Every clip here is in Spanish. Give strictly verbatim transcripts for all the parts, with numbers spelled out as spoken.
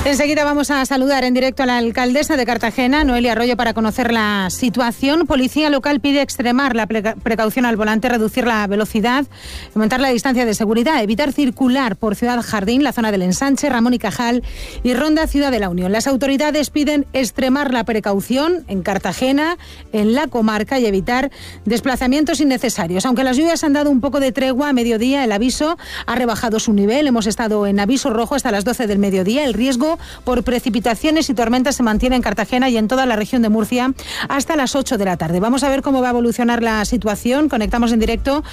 Enseguida vamos a saludar en directo a la alcaldesa de Cartagena, Noelia Arroyo, para conocer la situación. Policía local pide extremar la precaución al volante, reducir la velocidad, aumentar la distancia de seguridad, evitar circular por Ciudad Jardín, la zona del Ensanche, Ramón y Cajal y Ronda Ciudad de la Unión. Las autoridades piden extremar la precaución en Cartagena, en la comarca, y evitar desplazamientos innecesarios. Aunque las lluvias han dado un poco de tregua a mediodía, el aviso ha rebajado su nivel. Hemos estado en aviso rojo hasta las doce del mediodía. El riesgo por precipitaciones y tormentas se mantiene en Cartagena y en toda la región de Murcia hasta las ocho de la tarde. Vamos a ver cómo va a evolucionar la situación. Conectamos en directo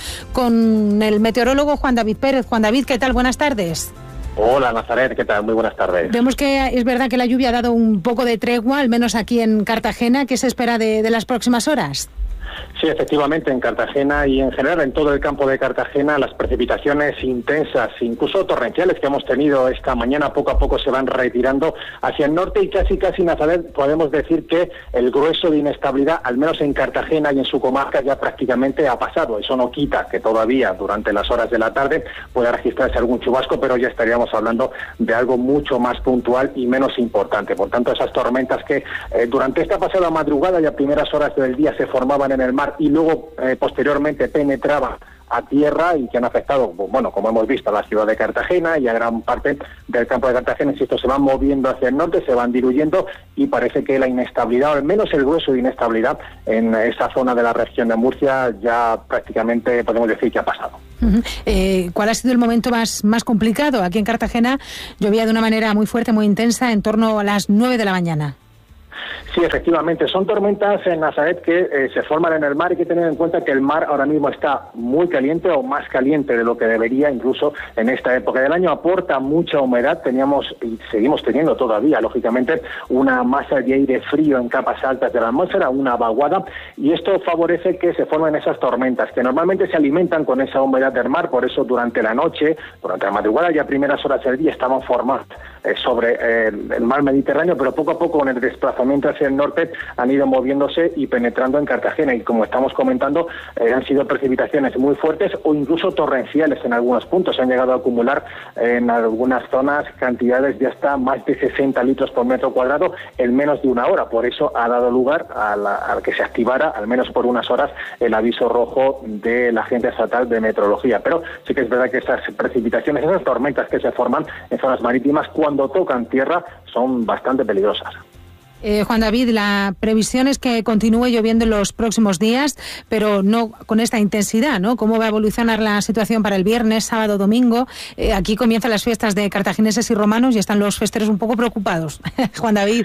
con el meteorólogo Juan David Pérez. Juan David, ¿qué tal? Buenas tardes. Hola, Nazaret, ¿qué tal? Muy buenas tardes. Vemos que es verdad que la lluvia ha dado un poco de tregua, al menos aquí en Cartagena. ¿Qué se espera de, de las próximas horas? Sí, efectivamente, en Cartagena y en general en todo el campo de Cartagena, las precipitaciones intensas, incluso torrenciales que hemos tenido esta mañana, poco a poco se van retirando hacia el norte y casi, casi, Nazaret, podemos decir que el grueso de inestabilidad, al menos en Cartagena y en su comarca, ya prácticamente ha pasado. Eso no quita que todavía durante las horas de la tarde pueda registrarse algún chubasco, pero ya estaríamos hablando de algo mucho más puntual y menos importante. Por tanto, esas tormentas que eh, durante esta pasada madrugada y a primeras horas del día se formaban en el mar y luego eh, posteriormente penetraban a tierra y que han afectado, bueno, como hemos visto, a la ciudad de Cartagena y a gran parte del campo de Cartagena. Si esto se van moviendo hacia el norte, se van diluyendo y parece que la inestabilidad, o al menos el grueso de inestabilidad en esa zona de la región de Murcia ya prácticamente podemos decir que ha pasado. Uh-huh. Eh, ¿Cuál ha sido el momento más, más complicado? Aquí en Cartagena llovía de una manera muy fuerte, muy intensa, en torno a las nueve de la mañana. Sí, efectivamente, son tormentas en Nazaret que eh, se forman en el mar. Hay que tener en cuenta que el mar ahora mismo está muy caliente o más caliente de lo que debería, incluso en esta época del año. Aporta mucha humedad, teníamos y seguimos teniendo todavía, lógicamente, una masa de aire frío en capas altas de la atmósfera, una vaguada, y esto favorece que se formen esas tormentas, que normalmente se alimentan con esa humedad del mar. Por eso durante la noche, durante la madrugada y a primeras horas del día estaban formadas eh, sobre eh, el mar Mediterráneo, pero poco a poco con el desplazamiento hacia el norte han ido moviéndose y penetrando en Cartagena, y como estamos comentando, eh, han sido precipitaciones muy fuertes o incluso torrenciales en algunos puntos. Se han llegado a acumular eh, en algunas zonas cantidades de hasta más de sesenta litros por metro cuadrado en menos de una hora. Por eso ha dado lugar a, la, a que se activara, al menos por unas horas, el aviso rojo de la Agencia Estatal de Meteorología. Pero sí que es verdad que esas precipitaciones, esas tormentas que se forman en zonas marítimas, cuando tocan tierra, son bastante peligrosas. Eh, Juan David, la previsión es que continúe lloviendo en los próximos días, pero no con esta intensidad, ¿no? ¿Cómo va a evolucionar la situación para el viernes, sábado, domingo? Eh, aquí comienzan las fiestas de cartagineses y romanos y están los festeros un poco preocupados. Juan David.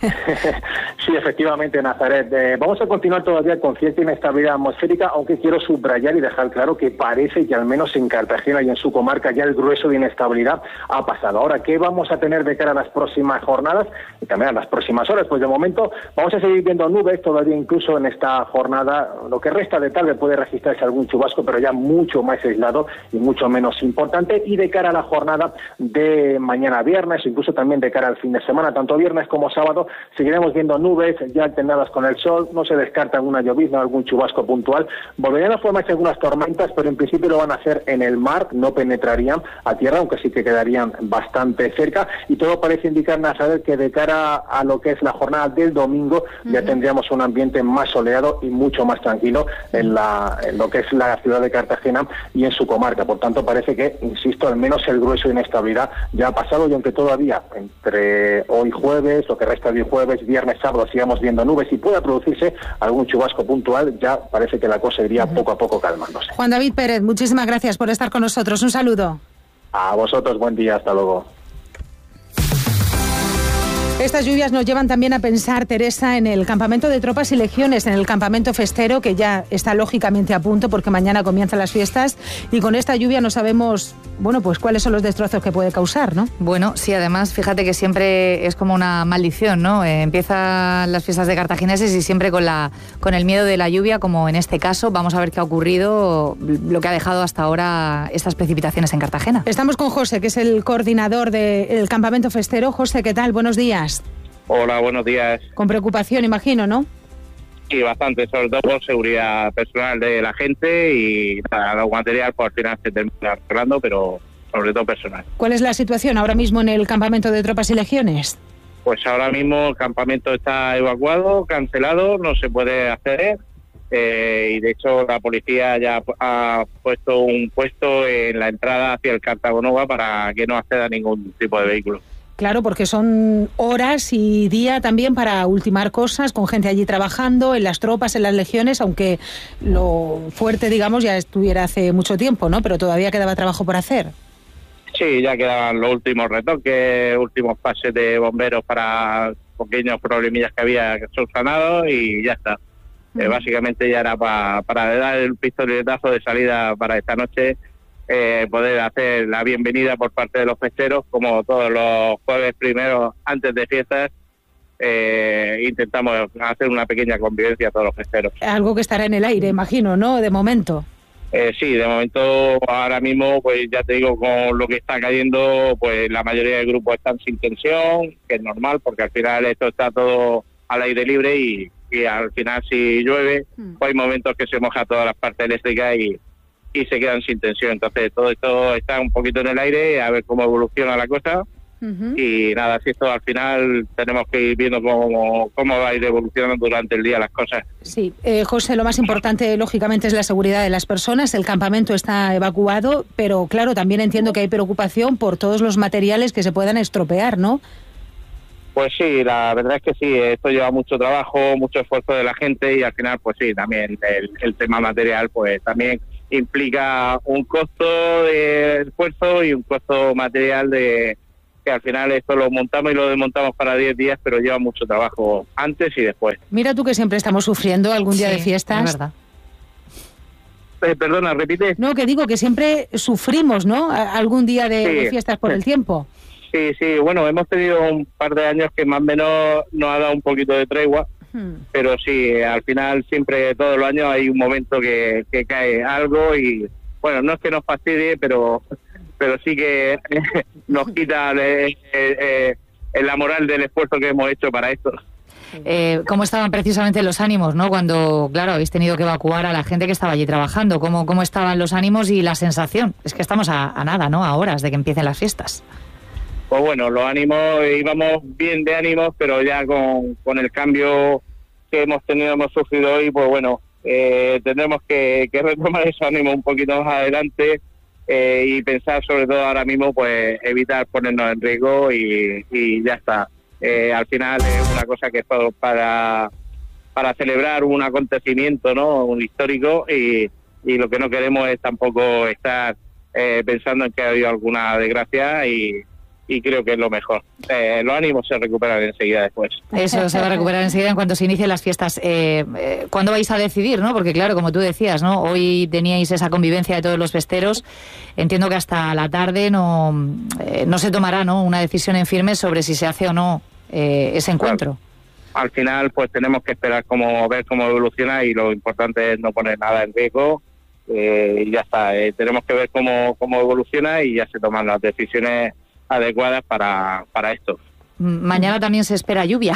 Sí, efectivamente, Nazaret. Eh, vamos a continuar todavía con cierta inestabilidad atmosférica, aunque quiero subrayar y dejar claro que parece que al menos en Cartagena y en su comarca ya el grueso de inestabilidad ha pasado. Ahora, ¿qué vamos a tener de cara a las próximas jornadas y también a las próximas horas? Pues de momento vamos a seguir viendo nubes todavía, incluso en esta jornada. Lo que resta de tarde puede registrarse algún chubasco, pero ya mucho más aislado y mucho menos importante. Y de cara a la jornada de mañana viernes, incluso también de cara al fin de semana, tanto viernes como sábado, seguiremos viendo nubes ya alternadas con el sol. No se descarta alguna llovizna, algún chubasco puntual. Volverían a formarse algunas tormentas, pero en principio lo van a hacer en el mar, no penetrarían a tierra, aunque sí que quedarían bastante cerca. Y todo parece indicar, Nazaret, que de cara a lo que es la jornada del domingo uh-huh. ya tendríamos un ambiente más soleado y mucho más tranquilo en, la, en lo que es la ciudad de Cartagena y en su comarca. Por tanto, parece que, insisto, al menos el grueso de inestabilidad ya ha pasado, y aunque todavía entre hoy jueves, lo que resta de jueves, viernes, sábado, sigamos viendo nubes y pueda producirse algún chubasco puntual, ya parece que la cosa iría uh-huh. poco a poco calmándose. Juan David Pérez, muchísimas gracias por estar con nosotros. Un saludo. A vosotros, buen día, hasta luego. Estas lluvias nos llevan también a pensar, Teresa, en el campamento de tropas y legiones, en el campamento festero, que ya está lógicamente a punto porque mañana comienzan las fiestas, y con esta lluvia no sabemos, bueno, pues cuáles son los destrozos que puede causar, ¿no? Bueno, sí, además, fíjate que siempre es como una maldición, ¿no? Eh, empiezan las fiestas de cartagineses y siempre con la con el miedo de la lluvia, como en este caso. Vamos a ver qué ha ocurrido, lo que ha dejado hasta ahora estas precipitaciones en Cartagena. Estamos con José, que es el coordinador del campamento festero. José, ¿qué tal? Buenos días. Hola, buenos días. Con preocupación, imagino, ¿no? Sí, bastante, sobre todo por seguridad personal de la gente y nada, lo material por al final se termina arreglando, pero sobre todo personal. ¿Cuál es la situación ahora mismo en el campamento de tropas y legiones? Pues ahora mismo el campamento está evacuado, cancelado, no se puede acceder. Eh, y de hecho la policía ya ha puesto un puesto en la entrada hacia el Cartago Nova para que no acceda ningún tipo de vehículo. Claro, porque son horas y día también para ultimar cosas, con gente allí trabajando, en las tropas, en las legiones, aunque lo fuerte, digamos, ya estuviera hace mucho tiempo, ¿no? Pero todavía quedaba trabajo por hacer. Sí, ya quedaban los últimos retoques, últimos pases de bomberos para pequeños problemillas que había subsanados y ya está. Uh-huh. Eh, básicamente ya era pa, para dar el pistoletazo de salida para esta noche. Eh, poder hacer la bienvenida por parte de los festeros, como todos los jueves primeros antes de fiestas, eh, intentamos hacer una pequeña convivencia a todos los festeros. Algo que estará en el aire, imagino, ¿no?, de momento. Eh, sí, de momento ahora mismo, pues ya te digo, con lo que está cayendo, pues la mayoría del grupo están sin tensión, que es normal, porque al final esto está todo al aire libre y, y al final si llueve, mm. pues hay momentos que se moja todas las partes eléctricas y y se quedan sin tensión. Entonces todo esto está un poquito en el aire, a ver cómo evoluciona la cosa. Uh-huh. Y nada, si esto al final tenemos que ir viendo cómo, cómo va a ir evolucionando durante el día las cosas. Sí, eh, José, lo más importante lógicamente es la seguridad de las personas. El campamento está evacuado, pero claro, también entiendo que hay preocupación por todos los materiales que se puedan estropear, ¿no? Pues sí, la verdad es que sí, esto lleva mucho trabajo, mucho esfuerzo de la gente y al final pues sí, también el, el tema material pues también implica un costo de esfuerzo y un costo material de que al final esto lo montamos y lo desmontamos para diez días, pero lleva mucho trabajo antes y después. Mira tú que siempre estamos sufriendo algún día sí, de fiestas. Es verdad. Eh, perdona, repite. No, que digo que siempre sufrimos, ¿no? Algún día de, sí. de fiestas por el tiempo. Sí, sí, bueno, hemos tenido un par de años que más o menos nos ha dado un poquito de tregua. Pero sí, al final siempre todos los años hay un momento que, que cae algo y bueno, no es que nos fastidie, pero pero sí que nos quita eh, eh, la moral del esfuerzo que hemos hecho para esto. Eh, ¿Cómo estaban precisamente los ánimos, no? Cuando, claro, habéis tenido que evacuar a la gente que estaba allí trabajando. ¿Cómo, cómo estaban los ánimos y la sensación? Es que estamos a, a nada, ¿no? A horas de que empiecen las fiestas. Pues bueno, los ánimos, íbamos bien de ánimos, pero ya con, con el cambio que hemos tenido, hemos sufrido hoy, pues bueno, eh, tendremos que, que retomar esos ánimos un poquito más adelante eh, y pensar sobre todo ahora mismo, pues evitar ponernos en riesgo y, y ya está. Eh, al final es una cosa que es para, para celebrar un acontecimiento, ¿no?, un histórico y, y lo que no queremos es tampoco estar eh, pensando en que ha habido alguna desgracia y y creo que es lo mejor. Eh, los ánimos se recuperan enseguida después. Eso se va a recuperar enseguida en cuanto se inicien las fiestas. Eh, eh, ¿Cuándo vais a decidir, no? Porque claro, como tú decías, ¿no? Hoy teníais esa convivencia de todos los festeros. Entiendo que hasta la tarde no, eh, no se tomará, ¿no?, una decisión en firme sobre si se hace o no eh, ese encuentro. Claro. Al final, pues tenemos que esperar cómo ver cómo evoluciona y lo importante es no poner nada en riesgo. Eh, y ya está. Eh, tenemos que ver cómo, cómo evoluciona y ya se toman las decisiones adecuadas para, para esto. Mañana también se espera lluvia.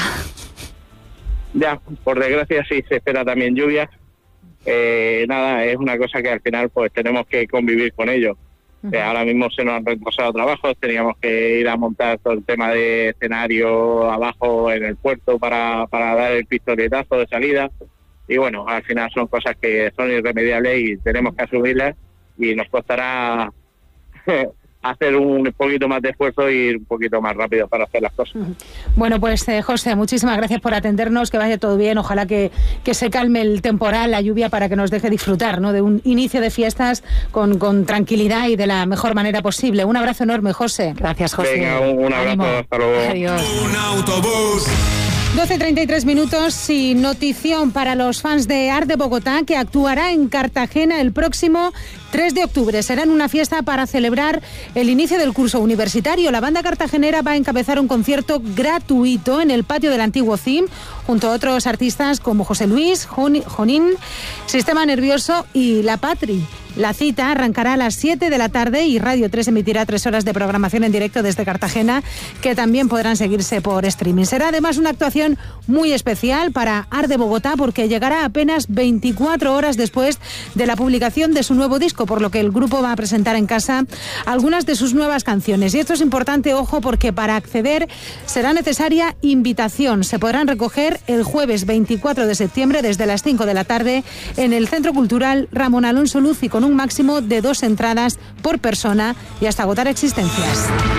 Ya, por desgracia sí se espera también lluvia. Eh, nada, es una cosa que al final pues tenemos que convivir con ello. Uh-huh. Eh, ahora mismo se nos han retrasado trabajos, teníamos que ir a montar todo el tema de escenario abajo en el puerto para, para dar el pistoletazo de salida. Y bueno, al final son cosas que son irremediables y tenemos que asumirlas y nos costará hacer un poquito más de esfuerzo y ir un poquito más rápido para hacer las cosas. Bueno, pues eh, José, muchísimas gracias por atendernos, que vaya todo bien, ojalá que, que se calme el temporal, la lluvia, para que nos deje disfrutar, ¿no?, de un inicio de fiestas con, con tranquilidad y de la mejor manera posible. Un abrazo enorme, José. Gracias, José. Venga, un, un abrazo, hasta luego. Adiós. Un autobús. doce treinta y tres minutos y notición para los fans de Art de Bogotá, que actuará en Cartagena el próximo tres de octubre. Será en una fiesta para celebrar el inicio del curso universitario. La banda cartagenera va a encabezar un concierto gratuito en el patio del antiguo C I M, junto a otros artistas como José Luis, Jonín, Sistema Nervioso y La Patri. La cita arrancará a las siete de la tarde y Radio tres emitirá tres horas de programación en directo desde Cartagena, que también podrán seguirse por streaming. Será además una actuación muy especial para Art de Bogotá, porque llegará apenas veinticuatro horas después de la publicación de su nuevo disco, por lo que el grupo va a presentar en casa algunas de sus nuevas canciones. Y esto es importante, ojo, porque para acceder será necesaria invitación. Se podrán recoger el jueves veinticuatro de septiembre desde las cinco de la tarde en el Centro Cultural Ramón Alonso Luz, y con un máximo de dos entradas por persona y hasta agotar existencias.